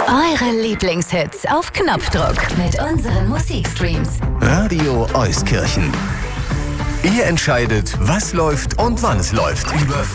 Eure Lieblingshits auf Knopfdruck mit unseren Musikstreams. Radio Euskirchen. Ihr entscheidet, was läuft und wann es läuft. Über